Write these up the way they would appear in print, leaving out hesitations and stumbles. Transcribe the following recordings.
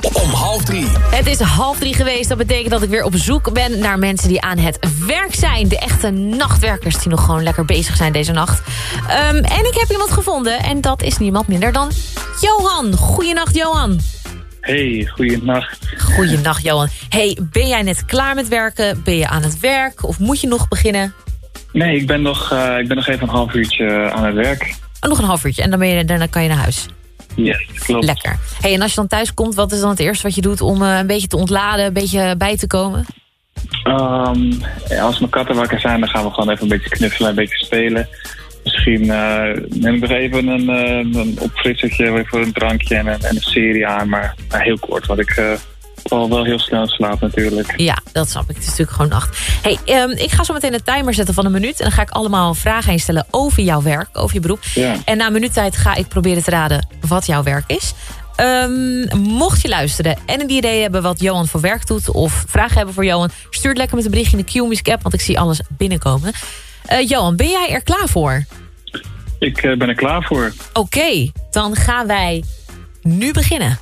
Om 2:30. Het is 2:30 geweest. Dat betekent dat ik weer op zoek ben naar mensen die aan het werk zijn. De echte nachtwerkers die nog gewoon lekker bezig zijn deze nacht. En ik heb iemand gevonden. En dat is niemand minder dan Johan. Goeienacht, Johan. Hey, goeienacht. Goeienacht, Johan. Hey, ben jij net klaar met werken? Ben je aan het werk? Of moet je nog beginnen? Nee, ik ben nog even een half uurtje aan het werk. Oh, nog een half uurtje en daarna kan je naar huis. Yes, klopt. Lekker. Hey, en als je dan thuis komt, wat is dan het eerste wat je doet om een beetje te ontladen, een beetje bij te komen? Als mijn katten wakker zijn, dan gaan we gewoon even een beetje knuffelen, een beetje spelen. Misschien neem ik nog even een opfrissertje voor een drankje en een serie aan. Maar heel kort, want ik val wel heel snel slaap natuurlijk. Ja, dat snap ik. Het is natuurlijk gewoon nacht. Hey, ik ga zo meteen een timer zetten van 1 minuut. En dan ga ik allemaal vragen instellen over jouw werk, over je beroep. Ja. En na een minuut tijd ga ik proberen te raden wat jouw werk is. Mocht je luisteren en een idee hebben wat Johan voor werk doet, of vragen hebben voor Johan, stuur het lekker met een berichtje in de Q-Music app, want ik zie alles binnenkomen. Johan, ben jij er klaar voor? Ik ben er klaar voor. Oké, dan gaan wij nu beginnen.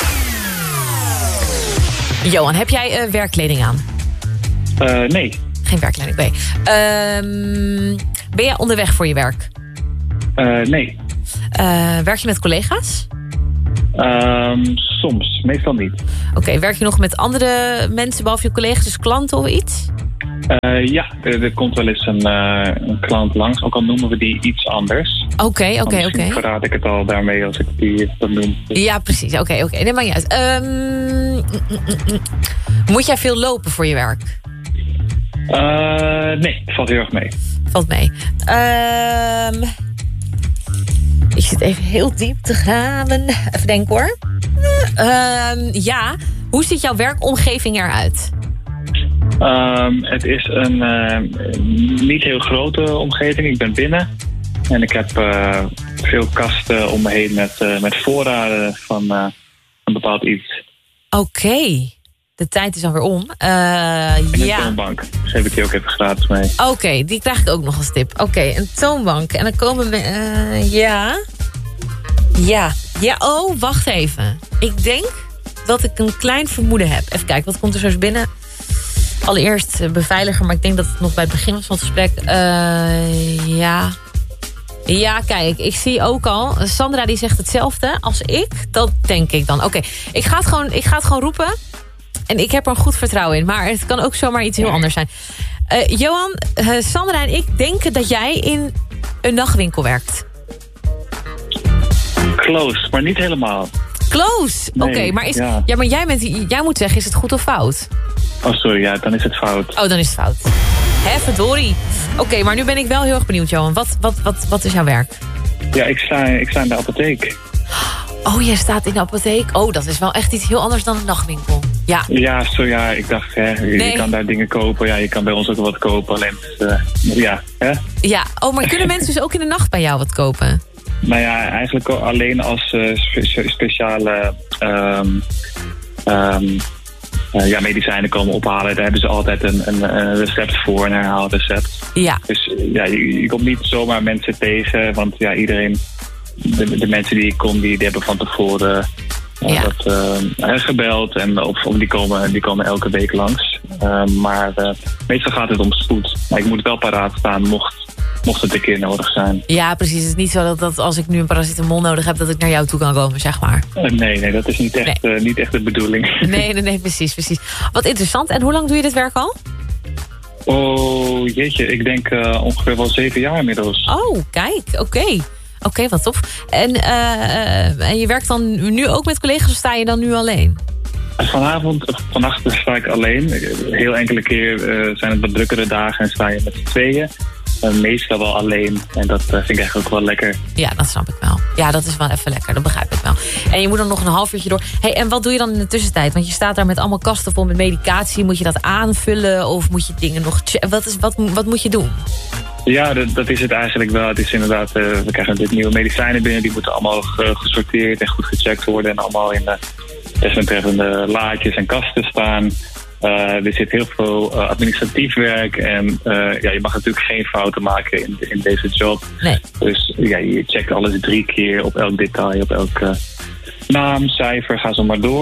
Johan, heb jij werkkleding aan? Nee. Geen werkkleding, nee. Ben jij onderweg voor je werk? Nee. Werk je met collega's? Soms, meestal niet. Oké, werk je nog met andere mensen behalve je collega's, dus klanten of iets? Ja, er komt wel eens een klant langs, ook al noemen we die iets anders. Oké. Misschien verraad ik het al daarmee als ik die dan noem. Ja, precies. Oké. Nee, maakt niet uit. Moet jij veel lopen voor je werk? Nee, het valt heel erg mee. Valt mee. Ik zit even heel diep te graven. Even denken hoor. Ja, hoe ziet jouw werkomgeving eruit? Het is een niet heel grote omgeving. Ik ben binnen. En ik heb veel kasten om me heen met voorraden van een bepaald iets. Oké. De tijd is alweer om. En een toonbank. Dus heb ik die ook even gratis mee. Oké, die krijg ik ook nog als tip. Oké, een toonbank. En dan komen we... Ja, oh, wacht even. Ik denk dat ik een klein vermoeden heb. Even kijken, wat komt er zo eens binnen? Allereerst beveiliger, maar ik denk dat het nog bij het begin was van het gesprek. Ja, kijk, ik zie ook al. Sandra die zegt hetzelfde als ik. Dat denk ik dan. Oké, ik ga het gewoon roepen. En ik heb er een goed vertrouwen in. Maar het kan ook zomaar iets heel anders zijn. Johan, Sandra en ik denken dat jij in een nachtwinkel werkt. Close, maar niet helemaal. Close? Nee, oké, maar ja. Maar jij moet zeggen, is het goed of fout? Oh, sorry, ja, dan is het fout. Oh, dan is het fout. Hè, verdorie. Oké, maar nu ben ik wel heel erg benieuwd, Johan. Wat is jouw werk? Ja, ik sta in de apotheek. Oh, jij staat in de apotheek? Oh, dat is wel echt iets heel anders dan een nachtwinkel. Ja. Ja, ik dacht, je kan daar dingen kopen. Ja, je kan bij ons ook wat kopen. Alleen, ja, hè? Ja, maar kunnen mensen dus ook in de nacht bij jou wat kopen? Nou ja, eigenlijk alleen als speciale medicijnen komen ophalen. Daar hebben ze altijd een recept voor, een herhaalrecept. Ja. Dus ja, je komt niet zomaar mensen tegen, want ja, iedereen, de mensen die ik kom, die hebben van tevoren gebeld en of die komen elke week langs. Maar meestal gaat het om spoed. Maar ik moet wel paraat staan mocht het een keer nodig zijn. Ja, precies. Het is niet zo dat als ik nu een paracetamol nodig heb, dat ik naar jou toe kan komen, zeg maar. Nee, dat is niet echt de bedoeling. Nee, precies. Wat interessant. En hoe lang doe je dit werk al? Oh, jeetje. Ik denk ongeveer wel 7 jaar inmiddels. Oh, kijk. Oké, wat tof. En je werkt dan nu ook met collega's of sta je dan nu alleen? Vannacht sta ik alleen. Heel enkele keer zijn het wat drukkere dagen en sta je met z'n tweeën. Meestal wel alleen. En dat vind ik eigenlijk ook wel lekker. Ja, dat snap ik wel. Ja, dat is wel even lekker. Dat begrijp ik wel. En je moet dan nog een half uurtje door. Hey, en wat doe je dan in de tussentijd? Want je staat daar met allemaal kasten vol met medicatie. Moet je dat aanvullen? Of moet je dingen nog... Wat moet je doen? Ja, dat is het eigenlijk wel. Het is inderdaad... we krijgen dit nieuwe medicijnen binnen. Die moeten allemaal gesorteerd en goed gecheckt worden. En allemaal in de desbetreffende laadjes en kasten staan. Er zit heel veel administratief werk en je mag natuurlijk geen fouten maken in deze job. Nee. Dus ja, je checkt alles 3 keer op elk detail, op elke naam, cijfer, ga zo maar door.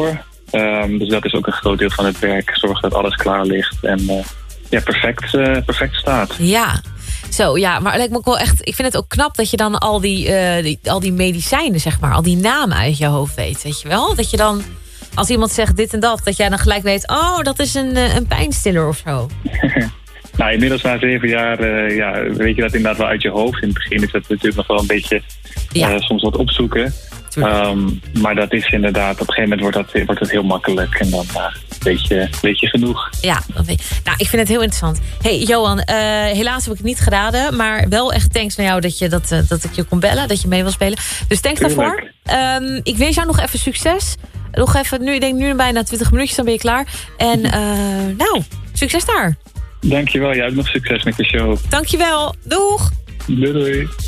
Dus dat is ook een groot deel van het werk. Zorg dat alles klaar ligt en perfect staat. Ja. Zo, ja, maar het lijkt me ook wel echt. Ik vind het ook knap dat je dan al die medicijnen, zeg maar, al die namen uit je hoofd weet je wel? Dat je dan, als iemand zegt dit en dat jij dan gelijk weet, oh, dat is een pijnstiller of zo. Nou, inmiddels na 7 jaar weet je dat inderdaad wel uit je hoofd. In het begin is dat natuurlijk nog wel een beetje soms wat opzoeken. Maar dat is inderdaad, op een gegeven moment wordt het heel makkelijk. En dan weet je genoeg. Ja, nou, ik vind het heel interessant. Hey Johan, helaas heb ik het niet geraden. Maar wel echt thanks naar jou dat ik je kon bellen. Dat je mee wil spelen. Dus thanks daarvoor. Ik wens jou nog even succes. Nog even, ik denk nu bijna 20 minuutjes, dan ben je klaar. En succes daar. Dankjewel, jij hebt nog succes met de show. Dankjewel, doeg! Doei.